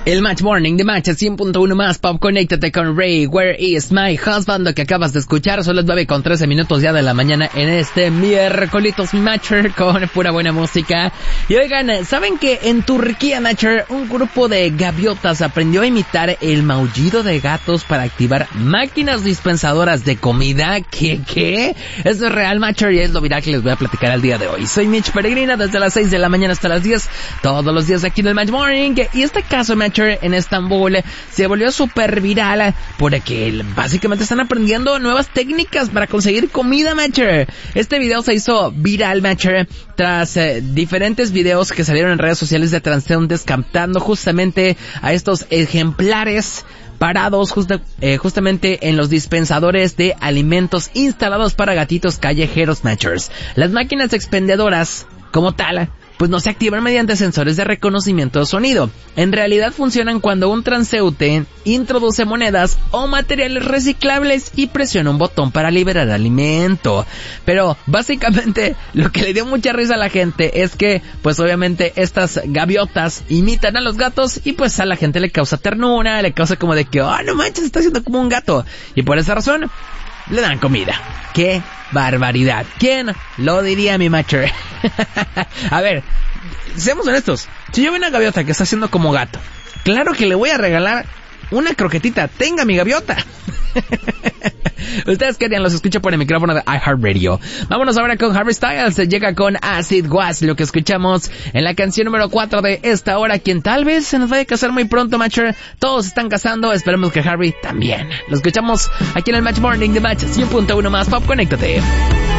El Match Morning de Match 100.1 más Pop. Conéctate con Ray, Where is my husband? Lo que acabas de escuchar son las 9:13 ya de la mañana en este miércoles Matcher con pura buena música. Y oigan, ¿saben que en Turquía, Matcher, un grupo de gaviotas aprendió a imitar el maullido de gatos para activar máquinas dispensadoras de comida? ¿Qué? Eso es real, Matcher, y es lo viral que les voy a platicar al día de hoy. Soy Mitch Peregrina desde las 6 de la mañana hasta las 10, todos los días aquí en el Match Morning. Y este caso, Matcher, en Estambul se volvió súper viral porque básicamente están aprendiendo nuevas técnicas para conseguir comida, Matcher. Este video se hizo viral, Matcher, tras diferentes videos que salieron en redes sociales de transeúntes captando justamente a estos ejemplares parados justamente en los dispensadores de alimentos instalados para gatitos callejeros, Matchers. Las máquinas expendedoras, como tal, pues no se activan mediante sensores de reconocimiento de sonido. En realidad funcionan cuando un transeúnte introduce monedas o materiales reciclables y presiona un botón para liberar alimento. Pero básicamente lo que le dio mucha risa a la gente es que pues obviamente estas gaviotas imitan a los gatos y pues a la gente le causa ternura, le causa como de que no manches, está haciendo como un gato. Y por esa razón le dan comida. ¡Qué barbaridad! ¿Quién lo diría, mi Matcher? A ver, seamos honestos. Si yo veo una gaviota que está haciendo como gato, claro que le voy a regalar una croquetita. ¡Tenga mi gaviota! Ustedes querían, los escucho por el micrófono de iHeartRadio. Vámonos ahora con Harry Styles. Llega con Acid Was, lo que escuchamos en la canción número 4 de esta hora, quien tal vez se nos vaya a casar muy pronto, Matcher. Todos están casando, esperemos que Harry también. Lo escuchamos aquí en el Match Morning de Match 100.1 más Pop. Conéctate.